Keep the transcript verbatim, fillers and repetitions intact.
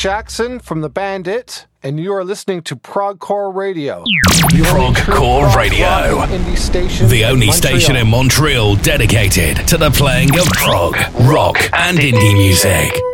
Jackson from the band It, and you are listening to Progcore Radio. Progcore Radio, indie station the only in station in Montreal dedicated to the playing of prog, rock, and indie music.